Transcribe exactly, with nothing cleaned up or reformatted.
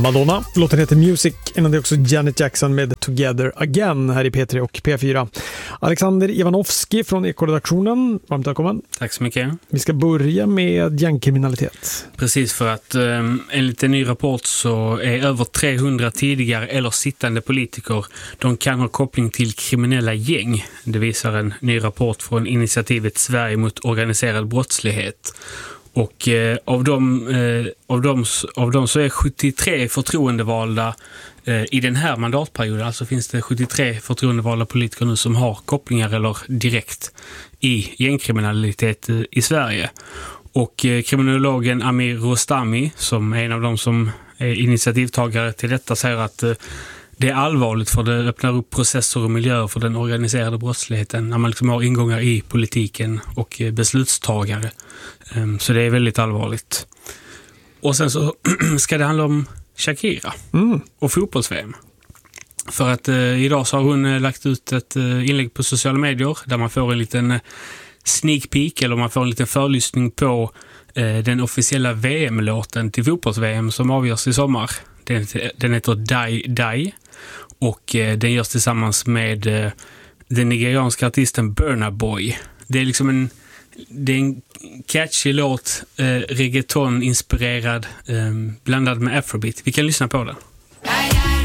Madonna. Låten heter Music. Innan det också Janet Jackson med Together Again här i P tre och P fyra. Alexander Ivanovski från Ekoredaktionen. Varmt välkommen. Tack så mycket. Vi ska börja med gängkriminalitet. Precis, för att eh, enligt en ny rapport så är över trehundra tidigare eller sittande politiker, de kan ha koppling till kriminella gäng. Det visar en ny rapport från initiativet Sverige mot organiserad brottslighet. Och eh, av, dem, eh, av, dem, av dem så är sjuttiotre förtroendevalda eh, i den här mandatperioden. Alltså finns det sjuttiotre förtroendevalda politiker nu som har kopplingar eller direkt i gängkriminalitet eh, i Sverige. Och eh, kriminologen Amir Rostami, som är en av dem som är initiativtagare till detta, säger att eh, det är allvarligt, för det öppnar upp processer och miljöer för den organiserade brottsligheten när man liksom har ingångar i politiken och beslutstagare. Så det är väldigt allvarligt. Och sen så ska det handla om Shakira mm. och fotbolls-V M. För att eh, idag så har hon eh, lagt ut ett eh, inlägg på sociala medier där man får en liten eh, sneak peek, eller man får en liten förlyssning på eh, den officiella V M-låten till fotbolls-V M som avgörs i sommar. Den, den heter Die Die och eh, den görs tillsammans med eh, den nigerianska artisten Burna Boy. Det är liksom en, det är en catchy låt, eh, reggaeton-inspirerad, eh, blandad med afrobeat. Vi kan lyssna på den.